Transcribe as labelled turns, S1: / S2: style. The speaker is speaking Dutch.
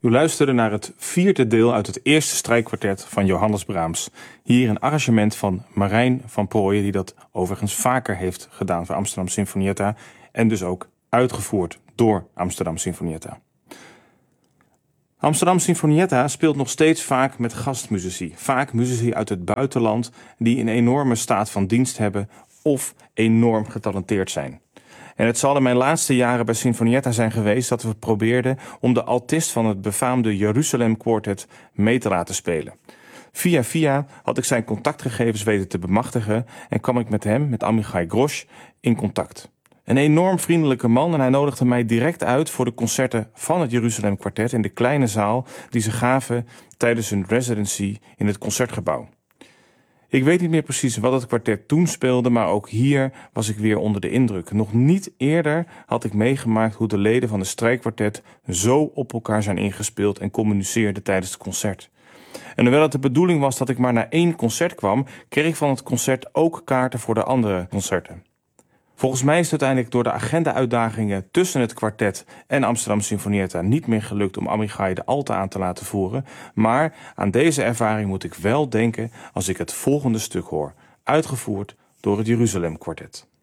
S1: U luisterde naar het vierde deel uit het eerste strijkkwartet van Johannes Brahms. Hier een arrangement van Marijn van Prooijen, die dat overigens vaker heeft gedaan voor Amsterdam Sinfonietta en dus ook uitgevoerd door Amsterdam Sinfonietta. Amsterdam Sinfonietta speelt nog steeds vaak met gastmuzici. Vaak muzici uit het buitenland die een enorme staat van dienst hebben of enorm getalenteerd zijn. En het zal in mijn laatste jaren bij Sinfonietta zijn geweest dat we probeerden om de altist van het befaamde Jeruzalem Quartet mee te laten spelen. Via via had ik zijn contactgegevens weten te bemachtigen en kwam ik met hem, met Amichai Grosz, in contact. Een enorm vriendelijke man en hij nodigde mij direct uit voor de concerten van het Jeruzalem Quartet in de kleine zaal die ze gaven tijdens hun residency in het Concertgebouw. Ik weet niet meer precies wat het kwartet toen speelde, maar ook hier was ik weer onder de indruk. Nog niet eerder had ik meegemaakt hoe de leden van de strijkkwartet zo op elkaar zijn ingespeeld en communiceerden tijdens het concert. En hoewel het de bedoeling was dat ik maar naar 1 concert kwam, kreeg ik van het concert ook kaarten voor de andere concerten. Volgens mij is het uiteindelijk door de agenda-uitdagingen tussen het kwartet en Amsterdam Sinfonietta niet meer gelukt om Amichai de alta aan te laten voeren, maar aan deze ervaring moet ik wel denken als ik het volgende stuk hoor, uitgevoerd door het Jeruzalem Quartet.